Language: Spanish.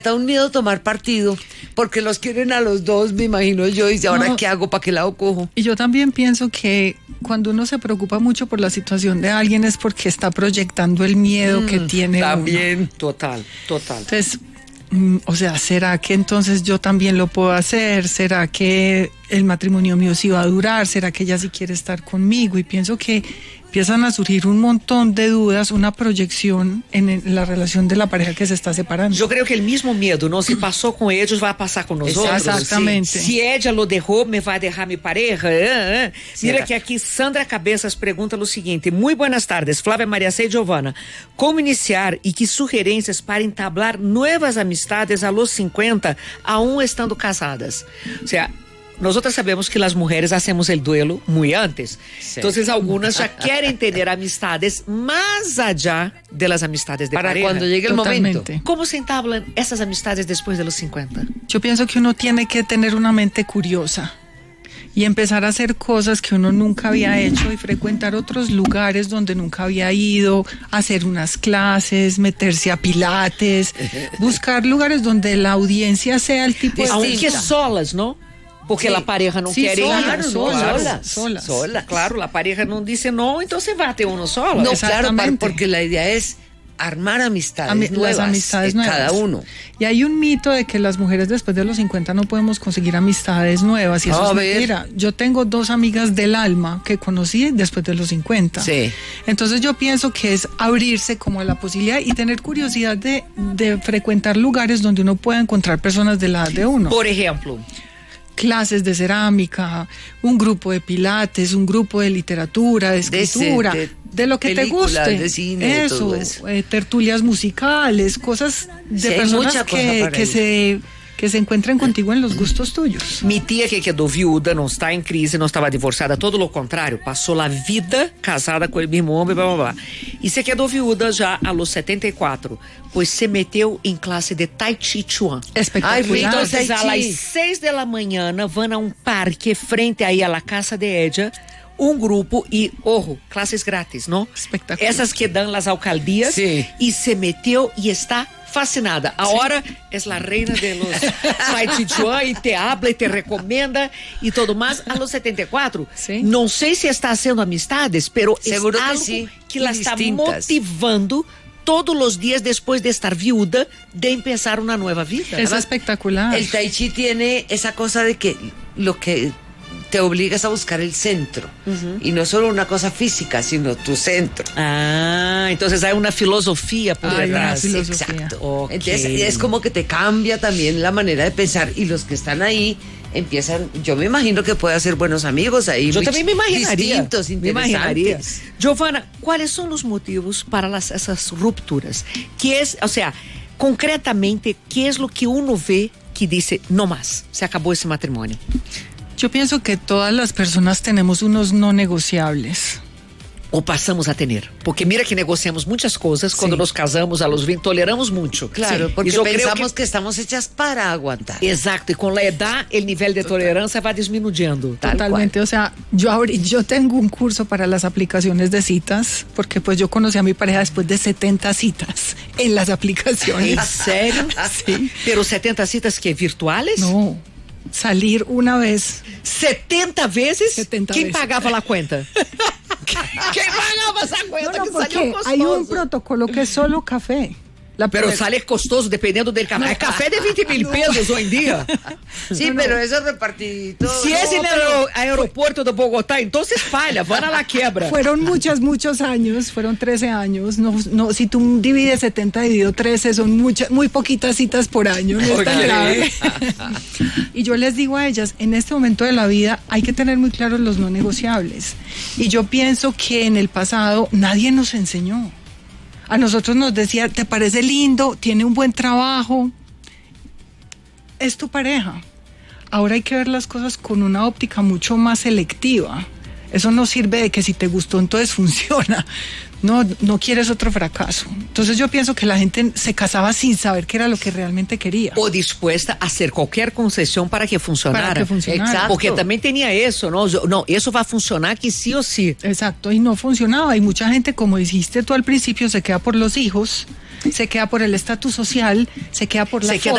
Da un miedo tomar partido, porque los quieren a los dos, me imagino yo, y ahora No. ¿qué hago? ¿Para qué lado cojo? Y yo también pienso que cuando uno se preocupa mucho por la situación de alguien es porque está proyectando el miedo que tiene uno. También. Total. Entonces, o sea, ¿será que entonces yo también lo puedo hacer? ¿Será que el matrimonio mío sí va a durar? ¿Será que ella sí quiere estar conmigo? Y pienso que empiezan a surgir un montón de dudas, una proyección en la relación de la pareja que se está separando. Yo creo que el mismo miedo, ¿no? Si pasó con ellos, va a pasar con nosotros. Exactamente. Si ella lo dejó, me va a dejar mi pareja. Mira Será. que aqui Sandra Cabeças pergunta o seguinte: muy buenas tardes, Flávia, Maria C e Giovana. ¿Cómo iniciar y qué sugerencias para entablar nuevas amistades a los 50, aún estando casadas? O sea, nosotras sabemos que las mujeres hacemos el duelo muy antes. Sí. Entonces, algunas ya quieren tener amistades más allá de las amistades de Para pareja. cuando llegue el Totalmente. momento. ¿Cómo se entablan esas amistades después de los 50? Yo pienso que uno tiene que tener una mente curiosa y empezar a hacer cosas que uno nunca había hecho y frecuentar otros lugares donde nunca había ido, hacer unas clases, meterse a pilates, buscar lugares donde la audiencia sea el tipo de... Aunque solas, ¿no? Porque Sí. la pareja no Sí, quiere solas, ir. solas. Solas. Claro, la pareja no dice no, entonces va a ter uno solo. No, claro, Exactamente. porque la idea es armar amistades Las nuevas. amistades nuevas. Cada uno. Y hay un mito de que las mujeres después de los 50 no podemos conseguir amistades nuevas. Y eso A es ver. mentira. Yo tengo 2 amigas del alma que conocí después de los 50. Sí. Entonces yo pienso que es abrirse como a la posibilidad y tener curiosidad de frecuentar lugares donde uno pueda encontrar personas de la edad de uno. Por ejemplo, Clases de cerámica, un grupo de pilates, un grupo de literatura, de escritura, de lo que te películas, guste. de cine, de todo eso. Tertulias musicales, cosas de Sí, hay personas mucha cosa para que se encuentren contigo en los gustos tuyos. mi tia que quedou viúda, não está em crise, não estava divorciada, todo lo contrário, passou a vida casada com o mesmo homem, blá, blá, blá. E se quedou viúda já a los 74, pois se meteu em classe de Tai Chi Chuan. Espectacular. Ay, rico, Entonces, Tai a Chi. las 6 de la mañana van a un parque frente ahí a la casa de ella, un grupo y, ojo, clases gratis, ¿no? Espectacular. Esas que dan las alcaldías. Sí. Y se metió y está fascinada. Ahora es la reina de los Tai Chi Chuan y te habla y te recomienda y todo más a los 74. Sí. No sé si está haciendo amistades, pero Seguro es que algo sí, que y la está distintas. motivando todos los días después de estar viuda, de empezar una nueva vida. Es espectacular. El Tai Chi tiene esa cosa de que lo que te obligas a buscar el centro. Y no solo una cosa física, sino tu centro. Ah, entonces hay una filosofía por Hay una detrás. filosofía. Exacto. Ok. Entonces es como que te cambia también la manera de pensar. Y los que están ahí empiezan, yo me imagino que puede hacer buenos amigos ahí. Yo muy también me imaginaría. Distintos, Me imaginaría. interesantes. Giovana, ¿cuáles son los motivos para esas rupturas? ¿Qué es, o sea, concretamente, qué es lo que uno ve que dice, no más, se acabó ese matrimonio? Yo pienso que todas las personas tenemos unos no negociables. O pasamos a tener. Porque mira que negociamos muchas cosas cuando Sí. nos casamos a los 20, toleramos mucho. Claro, Sí. porque Y yo creo pensamos que estamos hechas para aguantar. Exacto, y con la edad el nivel de tolerancia va disminuyendo. Tal Totalmente, o sea, yo tengo un curso para las aplicaciones de citas, porque pues yo conocí a mi pareja después de 70 citas en las aplicaciones. ¿En serio? Sí. ¿Pero 70 citas que virtuales? No, salir una vez. 70 veces? 70 ¿Quién veces. pagaba la cuenta? ¿Quién pagaba esa cuenta? No, que porque salió costoso. hay un protocolo que es solo café. Pero sale costoso dependiendo del café. Hay café de 20.000 pesos hoy en día. Sí, pero eso repartidito. Si es en el pero- aeropuerto de Bogotá, entonces falla, van a la quiebra. Fueron muchos años, fueron 13 años. No, si tú divides 70 dividido 13, son muy poquitas citas por año, no es tan Ok. grave. Y yo les digo a ellas, en este momento de la vida hay que tener muy claros los no negociables. Y yo pienso que en el pasado nadie nos enseñó. A nosotros nos decía, ¿te parece lindo? ¿Tiene un buen trabajo? Es tu pareja. Ahora hay que ver las cosas con una óptica mucho más selectiva. Eso no sirve de que si te gustó entonces funciona. No quieres otro fracaso. Entonces yo pienso que la gente se casaba sin saber qué era lo que realmente quería. O dispuesta a hacer cualquier concesión para que funcionara. Para que funcionara. Exacto. Porque también tenía eso, ¿no? No, eso va a funcionar que sí o sí. Exacto, y no funcionaba. Y mucha gente, como dijiste tú al principio, se queda por los hijos, se queda por el estatus social, se queda por la Se queda